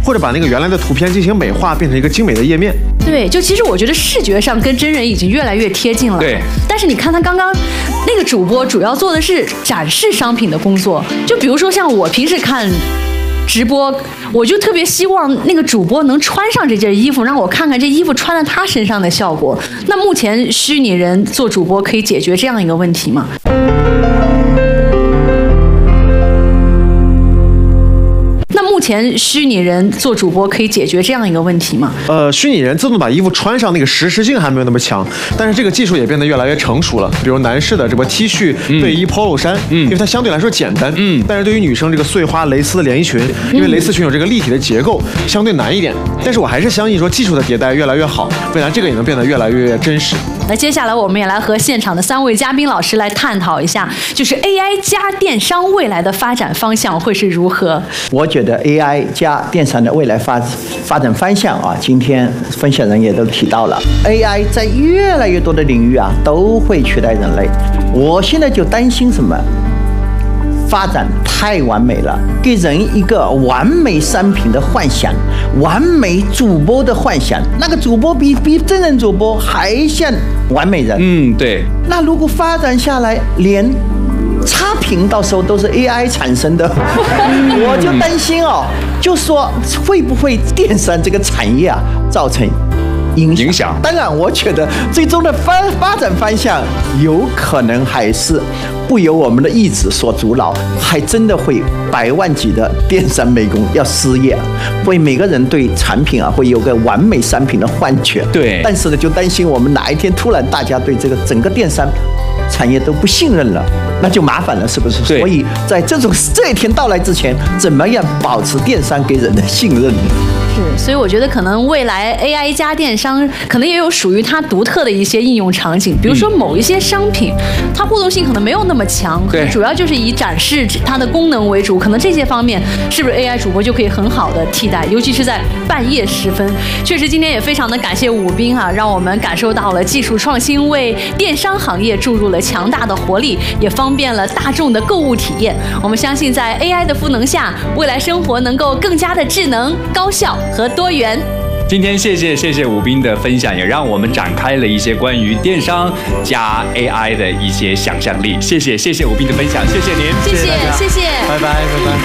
或者把那个原来的图片进行美化，变成一个精美的页面。 对，就其实我觉得视觉上跟真人已经越来越贴近了。 对， 但是你看他刚刚那个主播主要做的是展示商品的工作，就比如说像我平时看直播，我就特别希望那个主播能穿上这件衣服，让我看看这衣服穿在他身上的效果。那目前虚拟人做主播可以解决这样一个问题吗？目前虚拟人做主播可以解决这样一个问题吗？ 虚拟人自动把衣服穿上，那个实时性还没有那么强，但是这个技术也变得越来越成熟了。比如男士的这个 T 恤、卫衣、polo 衫，因为它相对来说简单，但是对于女生这个碎花蕾丝的连衣裙，因为蕾丝裙有这个立体的结构，相对难一点。但是我还是相信说技术的迭代越来越好，未来这个也能变得越来越真实。 那接下来我们也来和现场的3位嘉宾老师来探讨一下，就是 AI 加电商未来的发展方向会是如何？ 我觉得 AI 加电商的未来发展方向啊，今天分享人也都提到了 ，AI 在越来越多的领域啊都会取代人类。我现在就担心什么？发展太完美了，给人一个完美商品的幻想，完美主播的幻想。那个主播比真人主播还像完美人。 对。 那如果发展下来，连差评到时候都是 AI 产生的，我就担心哦，就说会不会电商这个产业啊造成影响？当然，我觉得最终的发展方向有可能还是不由我们的意志所阻挠，还真的会100万级的电商美工要失业，会每个人对产品啊会有个完美商品的幻觉。 对， 但是呢，就担心我们哪一天突然大家对这个整个电商产业都不信任了，那就麻烦了，是不是？所以在这一天到来之前，怎么样保持电商给人的信任呢？ 是，所以我觉得可能未来 AI 加电商可能也有属于它独特的一些应用场景，比如说某一些商品，它互动性可能没有那么强， 对， 主要就是以展示它的功能为主，可能这些方面是不是 AI 主播就可以很好的替代，尤其是在半夜时分。确实，今天也非常的感谢武斌啊，让我们感受到了技术创新为电商行业注入了强大的活力，也方便了大众的购物体验。我们相信在 AI 的赋能下，未来生活能够更加的智能、高效和多元。 今天谢谢武斌的分享，也让我们展开了一些关于电商加 AI 的一些想象力。谢谢武斌的分享，谢谢您， 谢谢， 拜拜。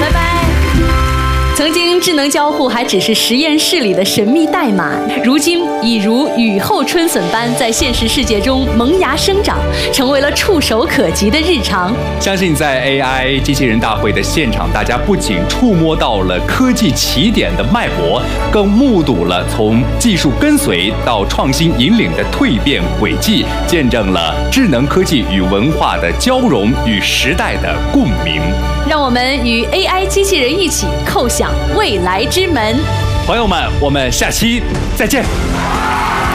曾经智能交互还只是实验室里的神秘代码，如今已如雨后春笋般在现实世界中萌芽生长，成为了触手可及的日常。 相信在 AI 机器人大会的现场，大家不仅触摸到了科技起点的脉搏，更目睹了从技术跟随到创新引领的蜕变轨迹，见证了智能科技与文化的交融与时代的共鸣。 让我们与 AI 机器人一起叩响未来之门。 朋友们，我们下期再见。